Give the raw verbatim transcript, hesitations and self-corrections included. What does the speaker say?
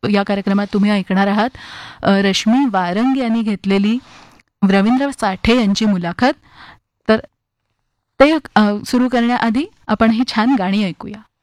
या कार्यक्रमात तुम्ही ऐकणार आहात अ, रश्मी वारंग यांनी घेतलेली रवींद्र साठे यांची मुलाखत. तर ते सुरू करण्याआधी आपण ही छान गाणी ऐकूया.